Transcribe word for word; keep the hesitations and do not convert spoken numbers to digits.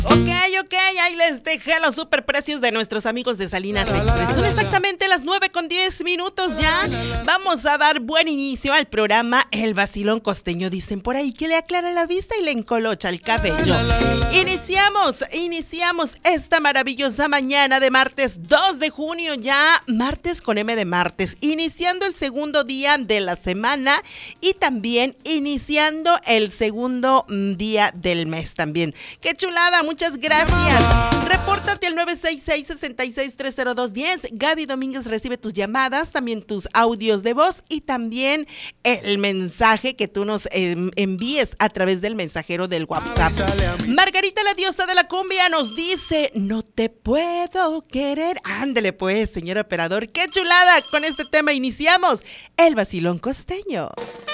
Ok, ok, ahí les dejé los superprecios de nuestros amigos de Salinas Express. Son exactamente las nueve con diez minutos ya. Vamos a dar buen inicio al programa El Vacilón Costeño. Dicen por ahí que le aclara la vista y le encolocha el cabello. Iniciamos, iniciamos esta maravillosa mañana de martes dos de junio ya. Martes con M de martes. Iniciando el segundo día de la semana y también iniciando el segundo día del mes también. ¡Qué chulada! Muchas gracias. Repórtate al nueve seis seis, seis seis, tres cero dos, uno cero. Gaby Domínguez recibe tus llamadas, también tus audios de voz y también el mensaje que tú nos eh, envíes a través del mensajero del WhatsApp. Margarita, la diosa de la cumbia, nos dice: no te puedo querer. Ándele pues, señor operador. ¡Qué chulada! Con este tema iniciamos El Vacilón Costeño.